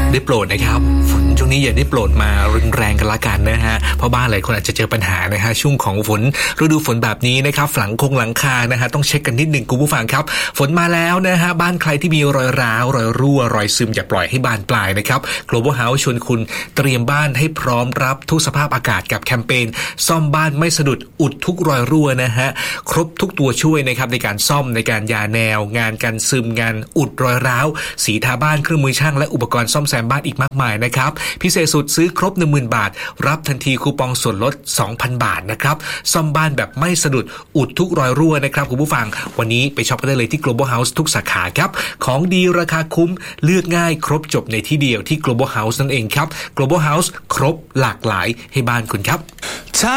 ได้โปรดนะครับฝนช่วงนี้อย่าได้โปรดมารุนแรงกันละกันนะฮะเพราะบ้านหลายคนอาจจะเจอปัญหานะฮะช่วงของฝนฤดูฝนแบบนี้นะครับหลังคานะฮะต้องเช็คกันนิดนึงคุณผู้ฟังครับฝนมาแล้วนะฮะบ้านใครที่มีรอยร้าวรอยรั่วรอยซึมอย่าปล่อยให้บานปลายนะครับ Global House ชวนคุณเตรียมบ้านให้พร้อมรับทุกสภาพอากาศกับแคมเปญซ่อมบ้านไม่สะดุดอุดทุกรอยรั่วนะฮะครบทุกตัวช่วยนะครับในการซ่อมในการยาแนวงานกันซึมงานอุดรอยร้าวสีทาบ้านเครื่องมือช่างและอุปกรณ์ซ่อมแซมบ้านอีกมากมายนะครับพิเศษสุดซื้อครบ 10,000 บาทรับทันทีคูปองส่วนลด 2,000 บาทนะครับซ่อมบ้านแบบไม่สะดุดอุดทุกรอยรั่วนะครับคุณผู้ฟังวันนี้ไปช็อปกันได้เลยที่ Global House ทุกสาขาครับของดีราคาคุ้มเลือกง่ายครบจบในที่เดียวที่ Global House นั่นเองครับ Global House ครบหลากหลายให้บ้านคุณครับ